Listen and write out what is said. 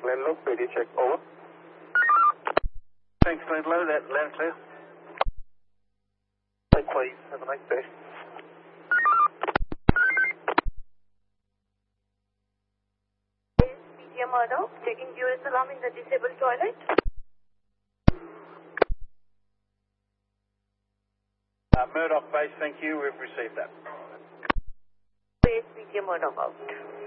Glenlow, PD check, over. Thanks, Glenlow, that loud and clear. Likewise, have a nice day. PTM Murdoch, checking US alarm in the disabled toilet. Murdoch base, thank you, we've received that. Base PTM Murdoch out.